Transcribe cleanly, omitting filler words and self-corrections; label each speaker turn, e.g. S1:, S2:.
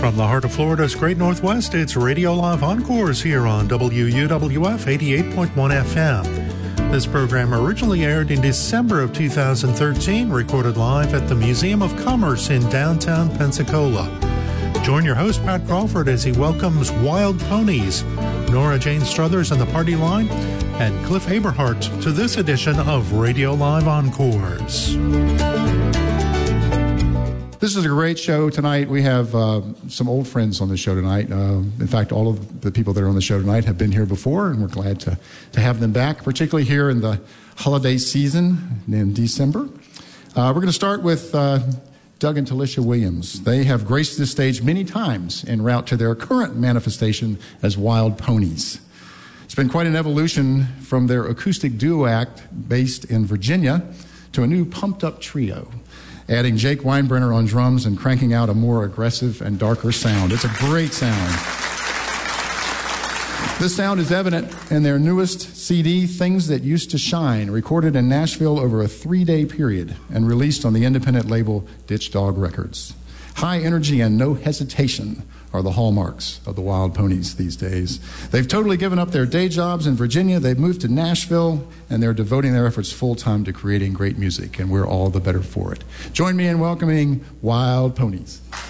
S1: From the heart of Florida's Great Northwest, it's Radio Live Encores here on WUWF 88.1 FM. This program originally aired in December of 2013, recorded live at the Museum of Commerce in downtown Pensacola. Join your host, Pat Crawford, as he welcomes Wild Ponies, Nora Jane Struthers and the Party Line, and Cliff Aberhart to this edition of Radio Live Encores.
S2: This is a great show tonight. We have some old friends on the show tonight. In fact, all of the people that are on the show tonight have been here before, and we're glad to have them back, particularly here in the holiday season in December. We're going to start with Doug and Talisha Williams. They have graced this stage many times en route to their current manifestation as Wild Ponies. It's been quite an evolution from their acoustic duo act based in Virginia to a new pumped-up trio, adding Jake Weinbrenner on drums and cranking out a more aggressive and darker sound. It's a great sound. This sound is evident in their newest CD, Things That Used to Shine, recorded in Nashville over a 3-day period and released on the independent label Ditch Dog Records. High energy and no hesitation are the hallmarks of the Wild Ponies these days. They've totally given up their day jobs in Virginia. They've moved to Nashville, and they're devoting their efforts full-time to creating great music, and we're all the better for it. Join me in welcoming Wild Ponies.